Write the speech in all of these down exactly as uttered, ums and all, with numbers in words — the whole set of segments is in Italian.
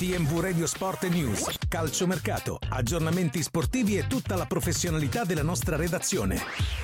T M V Radio Sport e News, calciomercato, aggiornamenti sportivi e tutta la professionalità della nostra redazione.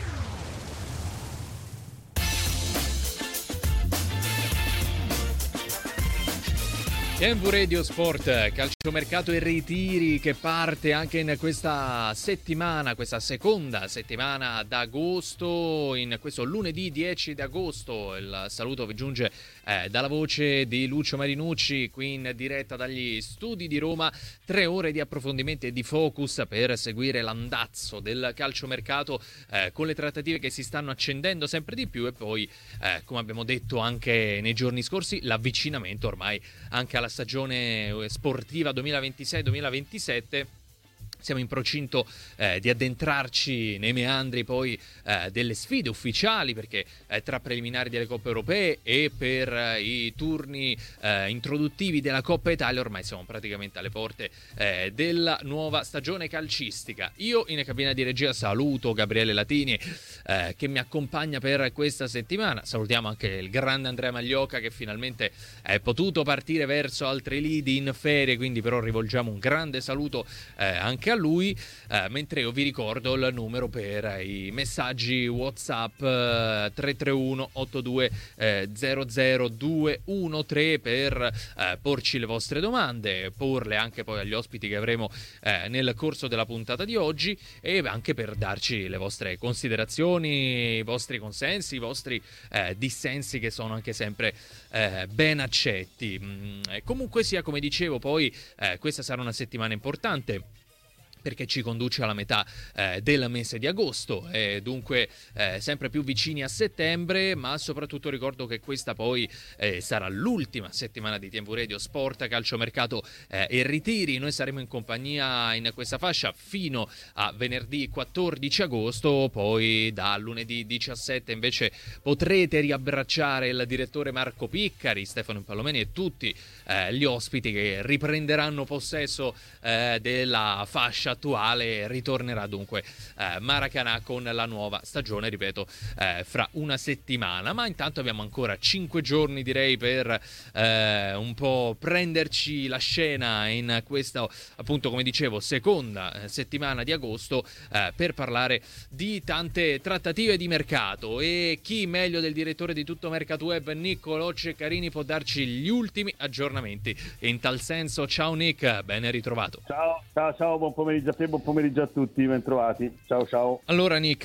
T M V Radio Sport, calciomercato e ritiri che parte anche in questa settimana, questa seconda settimana d'agosto, in questo lunedì dieci di agosto. Il saluto vi giunge eh, dalla voce di Lucio Marinucci, qui in diretta dagli studi di Roma. Tre ore di approfondimenti e di focus per seguire l'andazzo del calciomercato eh, con le trattative che si stanno accendendo sempre di più e poi, eh, come abbiamo detto anche nei giorni scorsi, l'avvicinamento ormai anche alla stagione sportiva duemilaventisei duemilaventisette. Siamo in procinto eh, di addentrarci nei meandri poi eh, delle sfide ufficiali, perché eh, tra preliminari delle Coppe Europee e per eh, i turni eh, introduttivi della Coppa Italia ormai siamo praticamente alle porte eh, della nuova stagione calcistica. Io in cabina di regia saluto Gabriele Latini eh, che mi accompagna per questa settimana. Salutiamo anche il grande Andrea Magliocca che finalmente è potuto partire verso altri lidi in ferie, quindi però rivolgiamo un grande saluto eh, anche a lui, eh, mentre io vi ricordo il numero per i messaggi WhatsApp eh, tre tre uno otto due zero zero due uno tre per eh, porci le vostre domande, porle anche poi agli ospiti che avremo eh, nel corso della puntata di oggi e anche per darci le vostre considerazioni, i vostri consensi, i vostri eh, dissensi che sono anche sempre eh, ben accetti. Mm, comunque sia, come dicevo, poi eh, questa sarà una settimana importante perché ci conduce alla metà eh, del mese di agosto e dunque eh, sempre più vicini a settembre, ma soprattutto ricordo che questa poi eh, sarà l'ultima settimana di T M V Radio Sport, calciomercato eh, e ritiri. Noi saremo in compagnia in questa fascia fino a venerdì quattordici agosto, poi da lunedì diciassette invece potrete riabbracciare il direttore Marco Piccari, Stefano Impallomeni e tutti eh, gli ospiti che riprenderanno possesso eh, della fascia attuale. Ritornerà dunque eh, Maracanã con la nuova stagione, ripeto, eh, fra una settimana, ma intanto abbiamo ancora cinque giorni direi per eh, un po' prenderci la scena in questa, appunto come dicevo, seconda eh, settimana di agosto eh, per parlare di tante trattative di mercato. E chi meglio del direttore di Tutto Mercato Web, Niccolò Ceccarini, può darci gli ultimi aggiornamenti in tal senso. Ciao Nick, ben ritrovato. Ciao, ciao, ciao, buon pomeriggio a te, buon pomeriggio a tutti, ben trovati. Ciao, ciao. Allora Nick,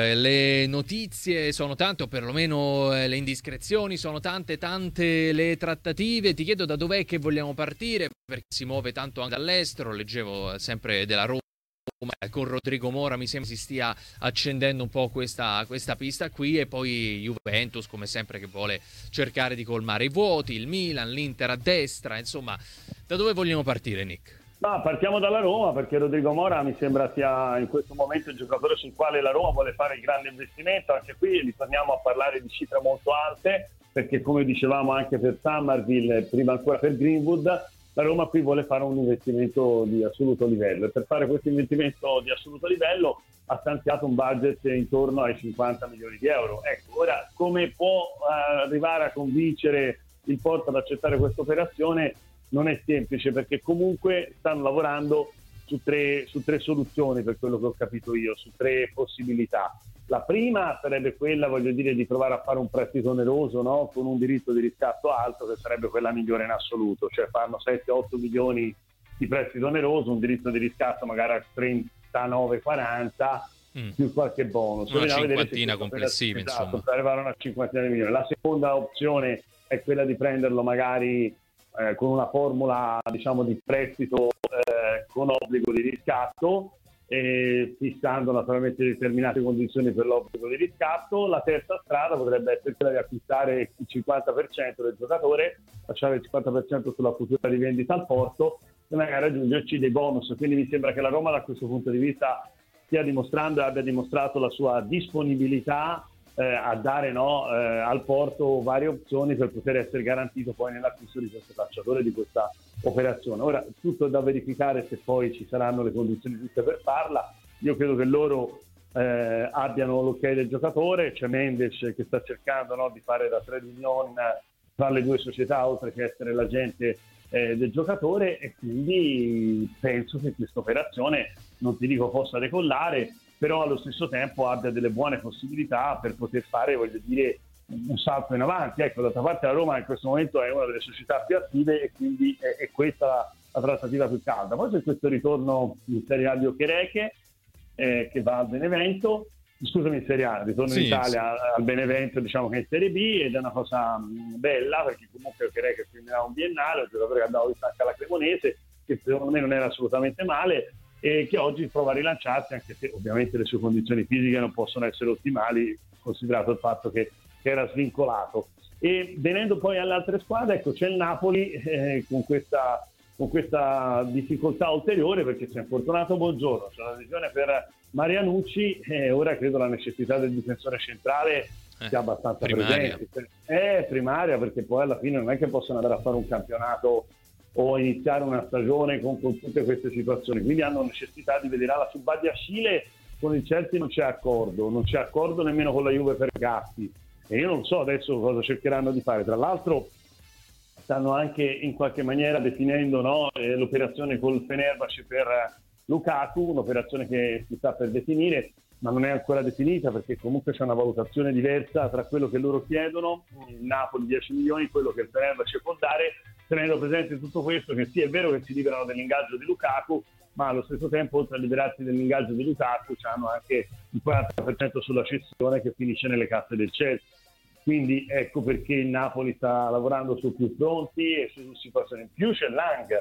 le notizie sono tante, o perlomeno le indiscrezioni sono tante, tante le trattative. Ti chiedo da dov'è che vogliamo partire, perché si muove tanto anche dall'estero. Leggevo sempre della Roma con Rodrigo Mora, mi sembra si stia accendendo un po' questa, questa pista qui, e poi Juventus come sempre che vuole cercare di colmare i vuoti, il Milan, l'Inter a destra, insomma da dove vogliamo partire Nick? Ma partiamo dalla Roma, perché Rodrigo Mora mi sembra sia in questo momento il giocatore sul quale la Roma vuole fare il grande investimento. Anche qui ritorniamo a parlare di cifre molto alte, perché come dicevamo anche per Summerville, prima ancora per Greenwood, la Roma qui vuole fare un investimento di assoluto livello, e per fare questo investimento di assoluto livello ha stanziato un budget intorno ai cinquanta milioni di euro. Ecco, ora come può uh, arrivare a convincere il Porto ad accettare questa operazione? Non è semplice, perché comunque stanno lavorando su tre, su tre soluzioni, per quello che ho capito io, su tre possibilità. La prima sarebbe quella, voglio dire, di provare a fare un prestito oneroso, no? Con un diritto di riscatto alto, che sarebbe quella migliore in assoluto, cioè fanno sette otto milioni di prestito oneroso, un diritto di riscatto magari a trentanove quaranta mm. più qualche bonus. Una cinquantina complessiva, esatto, insomma. Per arrivare a una cinquantina di milioni. La seconda opzione è quella di prenderlo magari Eh, con una formula, diciamo, di prestito eh, con obbligo di riscatto, eh, fissando naturalmente determinate condizioni per l'obbligo di riscatto. La terza strada potrebbe essere quella di acquistare il cinquanta per cento del giocatore, lasciare il cinquanta per cento sulla futura rivendita al Porto e magari aggiungerci dei bonus. Quindi mi sembra che la Roma da questo punto di vista stia dimostrando e abbia dimostrato la sua disponibilità Eh, a dare no, eh, al Porto varie opzioni per poter essere garantito poi nell'acquisto di questo calciatore, di questa operazione. Ora tutto è da verificare se poi ci saranno le condizioni giuste per farla. Io credo che loro eh, abbiano l'ok del giocatore. C'è Mendes che sta cercando no, di fare da trade union tra le due società, oltre che essere l'agente eh, del giocatore, e quindi penso che questa operazione, non ti dico possa decollare, però allo stesso tempo abbia delle buone possibilità per poter fare, voglio dire, un salto in avanti. Ecco, d'altra parte la Roma in questo momento è una delle società più attive e quindi è, è questa la, la trattativa più calda. Poi c'è questo ritorno in Serie A di Okereke, eh, che va al Benevento, scusami in Serie A, ritorno sì, in Italia sì. al Benevento, diciamo che è in Serie B, ed è una cosa mh, bella, perché comunque Okereke firmerà un biennale, un giocatore che abbiamo visto anche alla Cremonese, che secondo me non era assolutamente male, e che oggi prova a rilanciarsi, anche se ovviamente le sue condizioni fisiche non possono essere ottimali, considerato il fatto che che era svincolato. E venendo poi alle altre squadre, ecco, c'è il Napoli eh, con questa con questa difficoltà ulteriore, perché si è infortunato Buongiorno, c'è una lesione per Marianucci, e eh, ora credo la necessità del difensore centrale sia eh, abbastanza primaria. presente. È primaria, perché poi alla fine non è che possono andare a fare un campionato o iniziare una stagione con, con tutte queste situazioni, quindi hanno necessità di vedere la Subadiashile. Con il Chelsea non c'è accordo, non c'è accordo nemmeno con la Juve per Gatti. E io non so adesso cosa cercheranno di fare. Tra l'altro stanno anche in qualche maniera definendo, no, eh, l'operazione col Fenerbahce per Lukaku, un'operazione che si sta per definire, ma non è ancora definita, perché comunque c'è una valutazione diversa tra quello che loro chiedono, il Napoli dieci milioni, quello che il Fenerbahce può dare, tenendo presente tutto questo, che sì, è vero che si liberano dell'ingaggio di Lukaku, ma allo stesso tempo, oltre a liberarsi dell'ingaggio di Lukaku, hanno anche il quaranta per cento sulla cessione che finisce nelle casse del Chelsea. Quindi ecco perché il Napoli sta lavorando su più fronti e su situazioni. In più c'è Lang,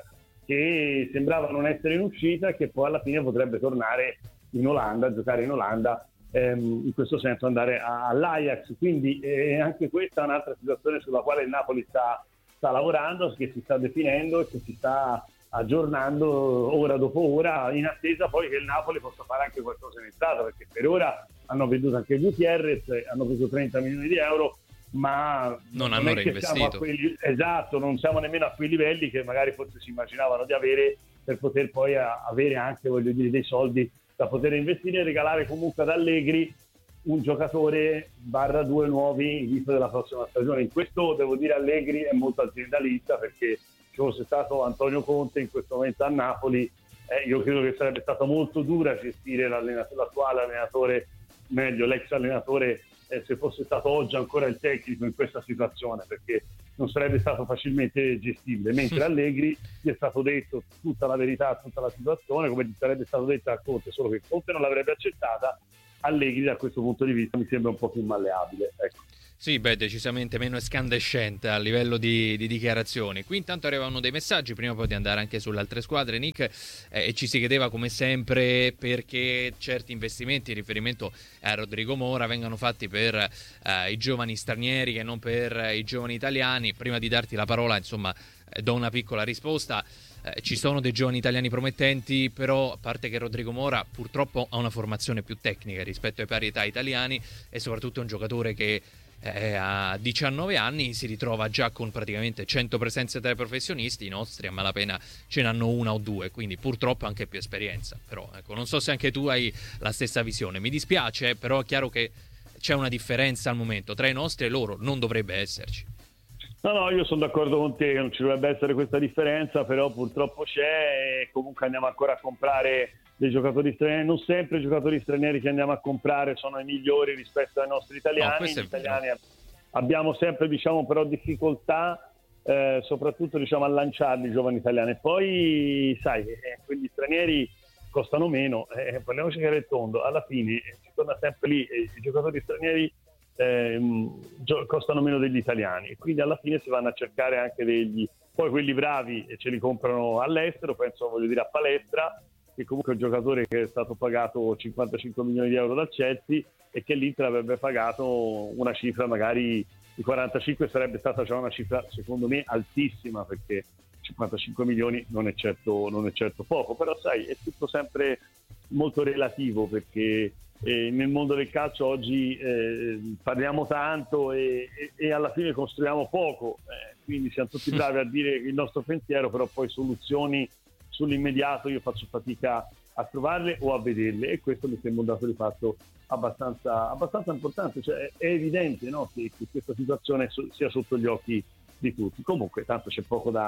che sembrava non essere in uscita, che poi alla fine potrebbe tornare in Olanda, giocare in Olanda, ehm, in questo senso andare a, all'Ajax. Quindi eh, anche questa è un'altra situazione sulla quale il Napoli sta, sta lavorando, che si sta definendo e che si sta aggiornando ora dopo ora, in attesa poi che il Napoli possa fare anche qualcosa in entrata, perché per ora hanno venduto anche Gutierrez, hanno preso trenta milioni di euro, ma non, non hanno è reinvestito. Quei, esatto, non siamo nemmeno a quei livelli che magari forse si immaginavano di avere, per poter poi a, avere anche, voglio dire, dei soldi da poter investire e regalare comunque ad Allegri un giocatore barra due nuovi in vista della prossima stagione. In questo devo dire Allegri è molto aziendalista, perché se fosse stato Antonio Conte in questo momento a Napoli, eh, io credo che sarebbe stato molto dura gestire l'attuale allenatore, meglio l'ex allenatore, eh, se fosse stato oggi ancora il tecnico in questa situazione, perché non sarebbe stato facilmente gestibile, mentre Allegri gli è stato detto tutta la verità, tutta la situazione, come gli sarebbe stato detto a Conte, solo che Conte non l'avrebbe accettata. Allegri da questo punto di vista mi sembra un po' più malleabile, ecco. Sì, beh, decisamente meno escandescente a livello di, di dichiarazioni. Qui intanto arrivavano dei messaggi, prima poi di andare anche sulle altre squadre, Nick, eh, e ci si chiedeva come sempre perché certi investimenti, in riferimento a Rodrigo Mora, vengano fatti per eh, i giovani stranieri che non per i giovani italiani. Prima di darti la parola, insomma, eh, do una piccola risposta. Eh, ci sono dei giovani italiani promettenti, però a parte che Rodrigo Mora purtroppo ha una formazione più tecnica rispetto ai pari età italiani, e soprattutto è un giocatore che Eh, a diciannove anni si ritrova già con praticamente cento presenze tra i professionisti. I nostri a malapena ce n'hanno una o due, quindi purtroppo anche più esperienza. Però ecco, non so se anche tu hai la stessa visione. Mi dispiace, però è chiaro che c'è una differenza al momento tra i nostri e loro, non dovrebbe esserci. No, no, io sono d'accordo con te che non ci dovrebbe essere questa differenza, però purtroppo c'è, e comunque andiamo ancora a comprare dei giocatori stranieri. Non sempre i giocatori stranieri che andiamo a comprare sono i migliori rispetto ai nostri italiani. No, Gli italiani abbiamo sempre, diciamo, però difficoltà eh, soprattutto, diciamo, a lanciarli i giovani italiani. E poi sai, eh, quelli stranieri costano meno, eh, parliamoci chiaro e tondo, alla fine eh, si torna sempre lì, eh, i giocatori stranieri eh, costano meno degli italiani, e quindi alla fine si vanno a cercare anche degli, poi quelli bravi e ce li comprano all'estero. Penso, voglio dire, a Palestra, che comunque è un giocatore che è stato pagato cinquantacinque milioni di euro dal Chelsea, e che l'Inter avrebbe pagato una cifra magari di quarantacinque, sarebbe stata già una cifra secondo me altissima, perché cinquantacinque milioni non è certo, non è certo poco, però sai, è tutto sempre molto relativo, perché eh, nel mondo del calcio oggi eh, parliamo tanto e, e, e alla fine costruiamo poco, eh, quindi siamo tutti bravi a dire il nostro pensiero, però poi soluzioni sull'immediato io faccio fatica a trovarle o a vederle, e questo mi sembra un dato di fatto abbastanza, abbastanza importante. Cioè, è evidente, no, che, che questa situazione so, sia sotto gli occhi di tutti. Comunque tanto c'è poco da,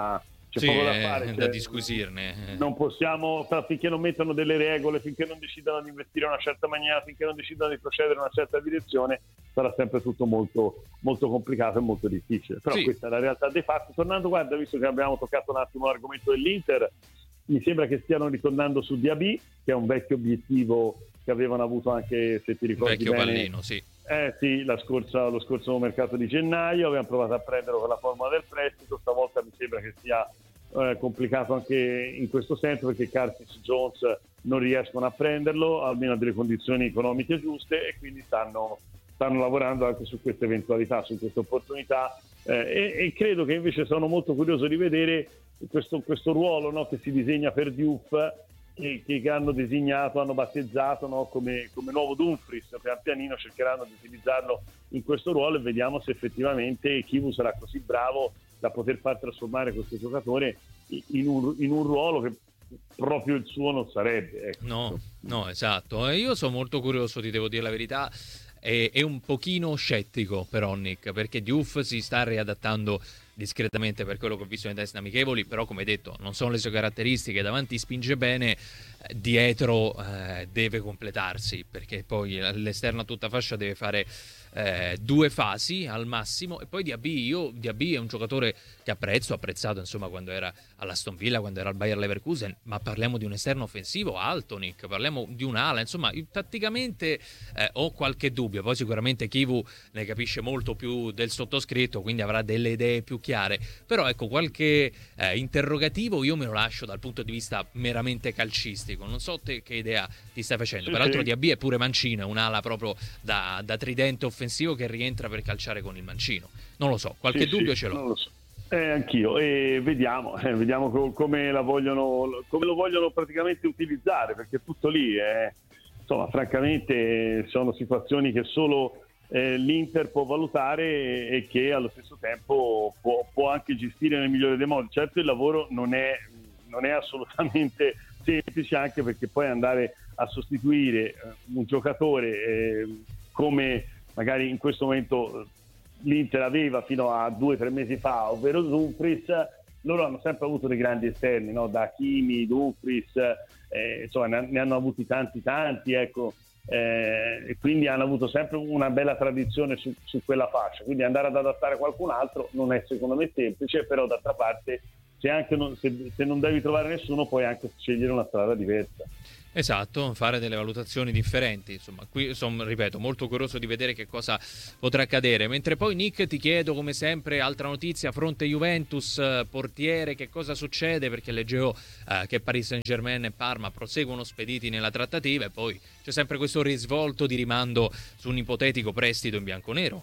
c'è sì, poco da eh, fare, da cioè, disquisirne. non possiamo, finché non mettono delle regole, finché non decidono di investire in una certa maniera, finché non decidono di procedere in una certa direzione, sarà sempre tutto molto, molto complicato e molto difficile. Però Sì. questa è la realtà dei fatti. Tornando, guarda, visto che abbiamo toccato un attimo l'argomento dell'Inter, mi sembra che stiano ritornando su Diaby, che è un vecchio obiettivo che avevano avuto anche, se ti ricordi Vecchio bene, pallino, sì. Eh sì, la scorsa, lo scorso mercato di gennaio avevamo provato a prenderlo con la formula del prestito, stavolta mi sembra che sia eh, complicato anche in questo senso, perché Curtis Jones non riescono a prenderlo, almeno a delle condizioni economiche giuste, e quindi stanno, stanno lavorando anche su queste eventualità, su queste opportunità, eh, e, e credo che invece sono molto curioso di vedere questo, questo ruolo, no, che si disegna per Diouf, che, che hanno designato, hanno battezzato, no, come, come nuovo Dumfries. Pian pianino cercheranno di utilizzarlo in questo ruolo e vediamo se effettivamente Chivu sarà così bravo da poter far trasformare questo giocatore in un, in un ruolo che proprio il suo non sarebbe. Ecco. No, no, esatto. E io sono molto curioso, ti devo dire la verità, e, e un pochino scettico però, Nick, perché Diouf si sta riadattando discretamente per quello che ho visto nei test amichevoli, però come detto non sono le sue caratteristiche, davanti spinge bene, dietro eh, deve completarsi, perché poi all'esterno a tutta fascia deve fare eh, due fasi al massimo. E poi Diaby, io Diaby è un giocatore che apprezzo, ho apprezzato insomma quando era all'Aston Villa, quando era al Bayer Leverkusen, ma parliamo di un esterno offensivo alto, Nick, parliamo di un'ala, insomma tatticamente eh, ho qualche dubbio. Poi sicuramente Chivu ne capisce molto più del sottoscritto, quindi avrà delle idee più chiare, però ecco, qualche eh, interrogativo io me lo lascio dal punto di vista meramente calcistico. Non so te che idea ti stai facendo. Sì, peraltro sì. Diaby è pure mancino, è un'ala proprio da, da tridente offensivo che rientra per calciare con il mancino. Non lo so, qualche Sì, dubbio sì, ce l'ho. non lo so. Eh, anch'io, e vediamo, eh, vediamo co- come la vogliono, come lo vogliono praticamente utilizzare, perché è tutto lì. Eh. Insomma, francamente sono situazioni che solo eh, l'Inter può valutare e, e che allo stesso tempo può, può anche gestire nel migliore dei modi. Certo, il lavoro non è, non è assolutamente semplice, anche perché poi andare a sostituire eh, un giocatore eh, come magari in questo momento l'Inter aveva fino a due o tre mesi fa, ovvero Dumfries. Loro hanno sempre avuto dei grandi esterni, no? Da Hakimi, Dumfries, eh, insomma ne, ne hanno avuti tanti tanti, ecco, eh, e quindi hanno avuto sempre una bella tradizione su, su quella fascia, quindi andare ad adattare qualcun altro non è secondo me semplice, però d'altra parte se, anche non, se, se non devi trovare nessuno puoi anche scegliere una strada diversa. Esatto, fare delle valutazioni differenti. Insomma, qui sono, ripeto, molto curioso di vedere che cosa potrà accadere. Mentre poi, Nick, ti chiedo come sempre, altra notizia, fronte Juventus, portiere, che cosa succede? Perché leggevo eh, che Paris Saint-Germain e Parma proseguono spediti nella trattativa, e poi c'è sempre questo risvolto di rimando su un ipotetico prestito in bianconero.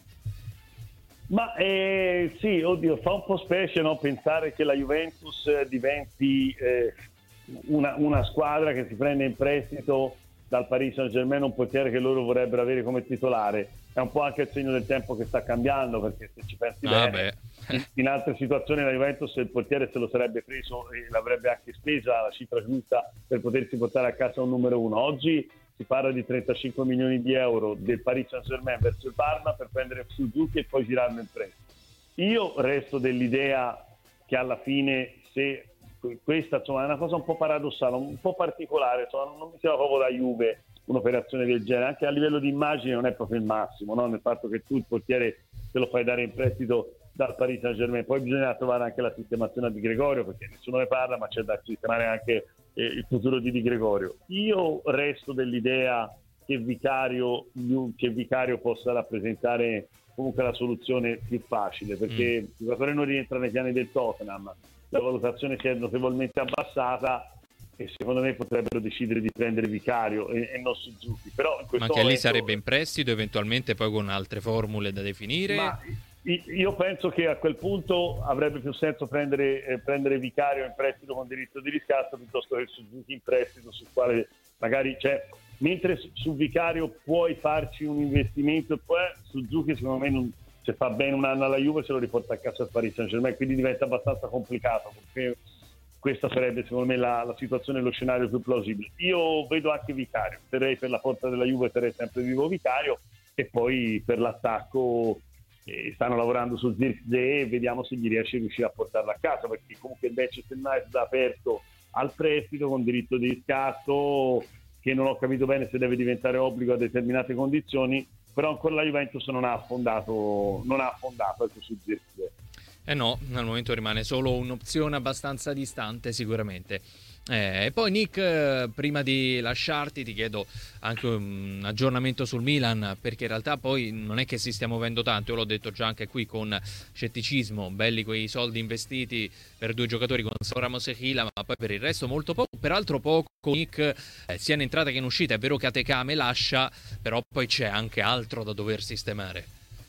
Ma eh, sì, oddio, fa un po' specie, no, pensare che la Juventus diventi eh, una, una squadra che si prende in prestito dal Paris Saint-Germain un portiere che loro vorrebbero avere come titolare. È un po' anche il segno del tempo che sta cambiando, perché se ci pensi ah, bene, in, in altre situazioni la Juventus il portiere se lo sarebbe preso e l'avrebbe anche spesa la cifra giusta per potersi portare a casa un numero uno. Oggi si parla di trentacinque milioni di euro del Paris Saint-Germain verso il Parma per prendere Suzuki e poi girarlo in prestito. Io resto dell'idea che alla fine, se questa insomma, è una cosa un po' paradossale, un po' particolare, insomma, non mi sembra proprio da Juve un'operazione del genere, anche a livello di immagine non è proprio il massimo, no? Nel fatto che tu il portiere te lo fai dare in prestito dal Paris Saint-Germain, poi bisogna trovare anche la sistemazione di Gregorio, perché nessuno ne parla, ma c'è da sistemare anche eh, il futuro di Di Gregorio. Io resto dell'idea che Vicario, che Vicario possa rappresentare comunque la soluzione più facile, perché mm. il giocatore non rientra nei piani del Tottenham, la valutazione si è notevolmente abbassata e secondo me potrebbero decidere di prendere Vicario e, e non Suzuki. Però in questo ma anche momento, lì sarebbe in prestito, eventualmente poi con altre formule da definire. Ma io penso che a quel punto avrebbe più senso prendere, eh, prendere Vicario in prestito con diritto di riscatto piuttosto che Suzuki in prestito, sul quale magari c'è. Mentre su Vicario puoi farci un investimento, poi Suzuki secondo me non, se fa bene un anno alla Juve se lo riporta a casa al Paris Saint-Germain, quindi diventa abbastanza complicato, perché questa sarebbe secondo me la, la situazione, lo scenario più plausibile. Io vedo anche Vicario, terrei per la porta della Juve, terrei sempre vivo Vicario, e poi per l'attacco e stanno lavorando su Zirkzee e vediamo se gli riesce a riuscire a portarla a casa, perché comunque il Manchester United ha aperto al prestito con diritto di riscatto, che non ho capito bene se deve diventare obbligo a determinate condizioni, però ancora la Juventus non ha affondato non ha affondato ecco, su Zirkzee. Eh no, al momento rimane solo un'opzione abbastanza distante sicuramente. Eh, e poi Nick, prima di lasciarti ti chiedo anche un aggiornamento sul Milan, perché in realtà poi non è che si stia muovendo tanto, io l'ho detto già anche qui con scetticismo, belli quei soldi investiti per due giocatori con Ramos e Hila, ma poi per il resto molto poco, peraltro poco Nick eh, sia in entrata che in uscita. È vero che Atekame lascia, però poi c'è anche altro da dover sistemare.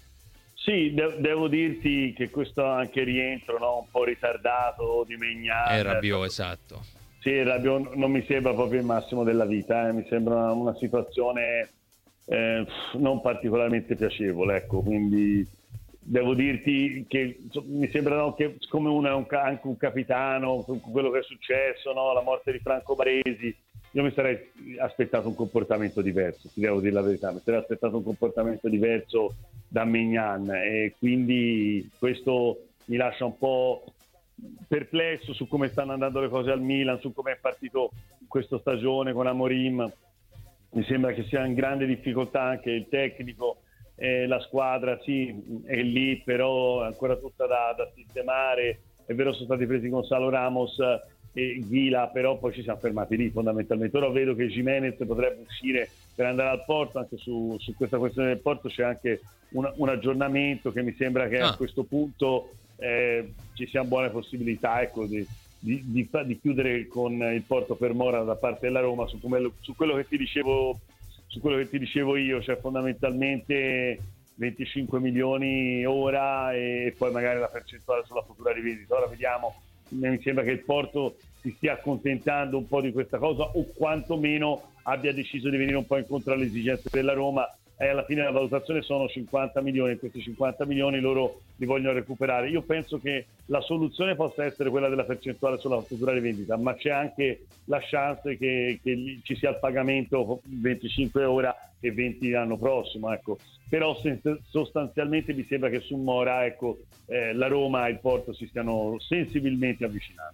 Sì, de- devo dirti che questo anche rientro, no? Un po' ritardato di Maignan. È Rabiot, esatto. Sì, Rabiot non mi sembra proprio il massimo della vita, eh. Mi sembra una, una situazione eh, non particolarmente piacevole, ecco, quindi devo dirti che so, mi sembra no, che come uno è un, anche un capitano, con quello che è successo, no? La morte di Franco Baresi, io mi sarei aspettato un comportamento diverso, ti devo dire la verità, mi sarei aspettato un comportamento diverso da Maignan, e quindi questo mi lascia un po' perplesso su come stanno andando le cose al Milan, su come è partito questa stagione con Amorim. Mi sembra che sia in grande difficoltà anche il tecnico, eh, la squadra sì è lì, però è ancora tutta da, da sistemare. È vero, sono stati presi Gonzalo Ramos e Ghila, però poi ci siamo fermati lì fondamentalmente. Ora vedo che Gimenez potrebbe uscire per andare al Porto, anche su, su questa questione del Porto c'è anche un, un aggiornamento che mi sembra che ah. a questo punto eh, ci siano buone possibilità, ecco, di, di, di, di chiudere con il Porto per Mora da parte della Roma, su, come, su quello che ti dicevo su quello che ti dicevo io, cioè fondamentalmente venticinque milioni ora e poi magari la percentuale sulla futura rivendita. Ora vediamo, mi sembra che il Porto si stia accontentando un po' di questa cosa, o quantomeno abbia deciso di venire un po' incontro alle esigenze della Roma, e alla fine la valutazione sono cinquanta milioni, e questi cinquanta milioni loro li vogliono recuperare. Io penso che la soluzione possa essere quella della percentuale sulla futura rivendita, ma c'è anche la chance che, che ci sia il pagamento venticinque ora e venti l'anno prossimo, ecco. Però sostanzialmente mi sembra che su Mora, ecco, eh, la Roma e il Porto si stiano sensibilmente avvicinando.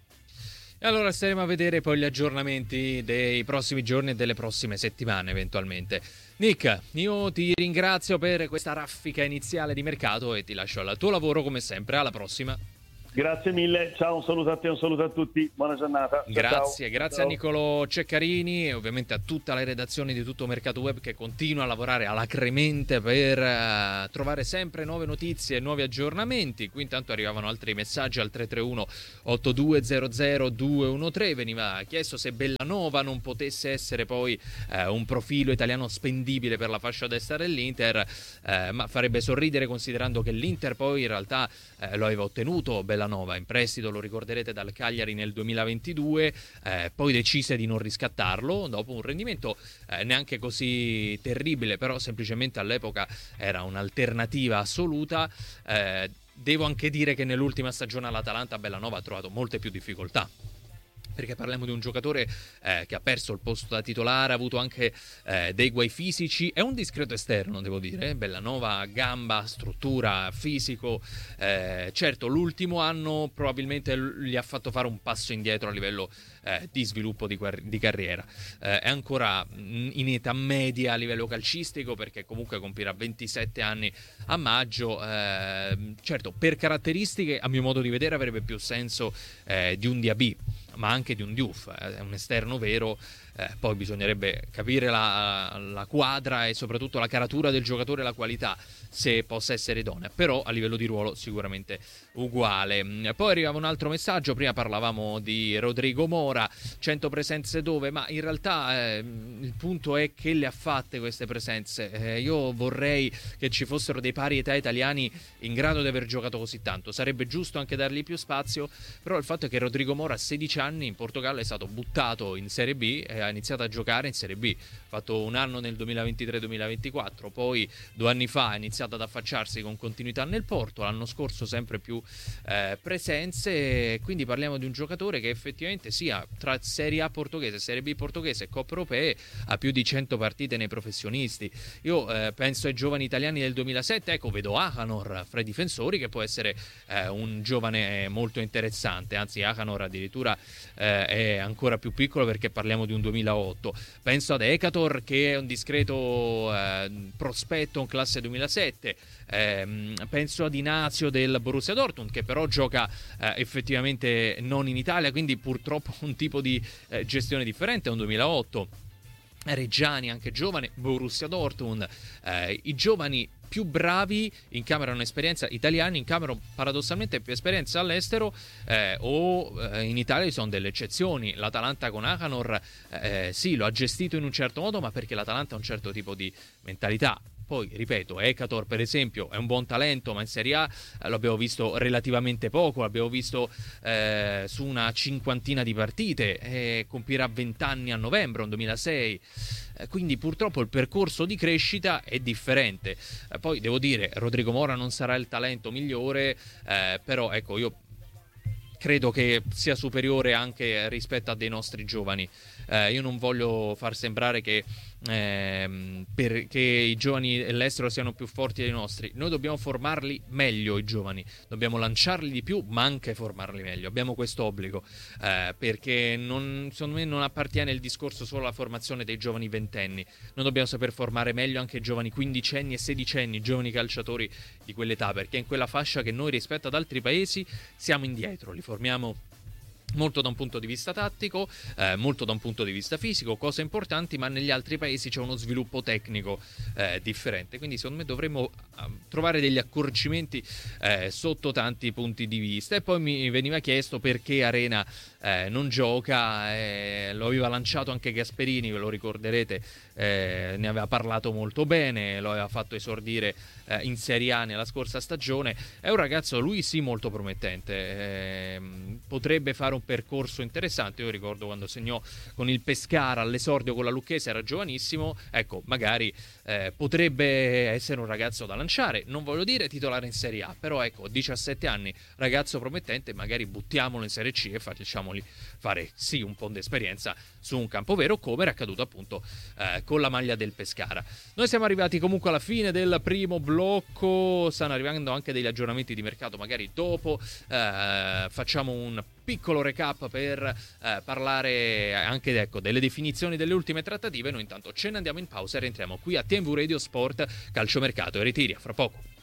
E allora staremo a vedere poi gli aggiornamenti dei prossimi giorni e delle prossime settimane eventualmente. Nick, io ti ringrazio per questa raffica iniziale di mercato e ti lascio al tuo lavoro come sempre. Alla prossima. Grazie mille, ciao, un saluto a te, un saluto a tutti, buona giornata. Grazie, ciao. grazie ciao. a Nicolò Ceccarini e ovviamente a tutta la redazione di Tutto Mercato Web, che continua a lavorare alacremente per uh, trovare sempre nuove notizie e nuovi aggiornamenti. Qui intanto arrivavano altri messaggi al tre tre uno otto due zero zero due uno tre, veniva chiesto se Bellanova non potesse essere poi uh, un profilo italiano spendibile per la fascia destra dell'Inter, uh, ma farebbe sorridere considerando che l'Inter poi in realtà uh, lo aveva ottenuto Bellanova in prestito, lo ricorderete, dal Cagliari nel duemilaventidue, eh, poi decise di non riscattarlo dopo un rendimento eh, neanche così terribile, però semplicemente all'epoca era un'alternativa assoluta. Eh, devo anche dire che nell'ultima stagione all'Atalanta Bellanova ha trovato molte più difficoltà, perché parliamo di un giocatore eh, che ha perso il posto da titolare, ha avuto anche eh, dei guai fisici, è un discreto esterno, devo dire. Bellanova, gamba, struttura, fisico, eh, certo l'ultimo anno probabilmente gli ha fatto fare un passo indietro a livello eh, di sviluppo di, di carriera, eh, è ancora in età media a livello calcistico, perché comunque compirà ventisette anni a maggio, eh, certo per caratteristiche a mio modo di vedere avrebbe più senso eh, di un Diaby, ma anche di un Diouf, è un esterno vero. Eh, poi bisognerebbe capire la, la quadra e soprattutto la caratura del giocatore e la qualità, se possa essere idonea, però a livello di ruolo sicuramente uguale. Poi arrivava un altro messaggio, prima parlavamo di Rodrigo Mora, cento presenze dove, ma in realtà eh, il punto è che le ha fatte queste presenze. Eh, io vorrei che ci fossero dei pari età italiani in grado di aver giocato così tanto, sarebbe giusto anche dargli più spazio, però il fatto è che Rodrigo Mora a sedici anni in Portogallo è stato buttato in Serie B e ha iniziato a giocare in Serie B. Ha fatto un anno nel duemilaventitré duemilaventiquattro, poi due anni fa ha iniziato ad affacciarsi con continuità nel Porto, l'anno scorso sempre più eh, presenze, quindi parliamo di un giocatore che effettivamente sia tra Serie A portoghese, Serie B portoghese e Coppe Europee ha più di cento partite nei professionisti. Io eh, penso ai giovani italiani del duemilasette, ecco, vedo Akanor fra i difensori che può essere eh, un giovane molto interessante, anzi Akanor addirittura eh, è ancora più piccolo perché parliamo di un duemilaotto. Penso ad Ekator che è un discreto eh, prospetto in classe duemilasette, eh, penso ad Inazio del Borussia Dortmund che però gioca eh, effettivamente non in Italia, quindi purtroppo un tipo di eh, gestione differente, è un duemilaotto. Reggiani anche giovane, Borussia Dortmund, eh, i giovani più bravi in camera hanno esperienza, italiani in camera paradossalmente più esperienza all'estero eh, o eh, in Italia ci sono delle eccezioni. L'Atalanta con Akanor eh, sì, lo ha gestito in un certo modo, ma perché l'Atalanta ha un certo tipo di mentalità. Poi, ripeto, Ekator per esempio è un buon talento, ma in Serie A eh, lo abbiamo visto relativamente poco, l'abbiamo visto eh, su una cinquantina di partite, eh, compirà venti anni a novembre, un duemilasei, eh, quindi purtroppo il percorso di crescita è differente. Eh, poi devo dire, Rodrigo Mora non sarà il talento migliore, eh, però ecco, io credo che sia superiore anche rispetto a dei nostri giovani. Eh, io non voglio far sembrare che ehm, perché i giovani dell'estero siano più forti dei nostri. Noi dobbiamo formarli meglio i giovani, dobbiamo lanciarli di più ma anche formarli meglio, abbiamo questo obbligo, eh, perché non, secondo me non appartiene il discorso solo alla formazione dei giovani ventenni. Noi dobbiamo saper formare meglio anche i giovani quindicenni e sedicenni, i giovani calciatori di quell'età, perché è in quella fascia che noi rispetto ad altri paesi siamo indietro, li formiamo molto da un punto di vista tattico, eh, molto da un punto di vista fisico, cose importanti, ma negli altri paesi c'è uno sviluppo tecnico eh, differente, quindi secondo me dovremmo eh, trovare degli accorgimenti eh, sotto tanti punti di vista. E poi mi veniva chiesto perché Arena eh, non gioca, eh, lo aveva lanciato anche Gasperini, ve lo ricorderete, eh, ne aveva parlato molto bene, lo aveva fatto esordire eh, in Serie A nella scorsa stagione. È un ragazzo, lui sì, molto promettente, eh, potrebbe fare un percorso interessante. Io ricordo quando segnò con il Pescara all'esordio con la Lucchese, era giovanissimo, ecco, magari eh, potrebbe essere un ragazzo da lanciare, non voglio dire titolare in Serie A, però ecco, diciassette anni, ragazzo promettente, magari buttiamolo in Serie C e facciamoli fare sì un po' di esperienza su un campo vero, come era accaduto appunto eh, con la maglia del Pescara. Noi siamo arrivati comunque alla fine del primo blocco, stanno arrivando anche degli aggiornamenti di mercato, magari dopo eh, facciamo un piccolo recap per eh, parlare anche ecco, delle definizioni delle ultime trattative. Noi intanto ce ne andiamo in pausa e rientriamo qui a T M V Radio Sport, Calciomercato e Ritiri, fra poco.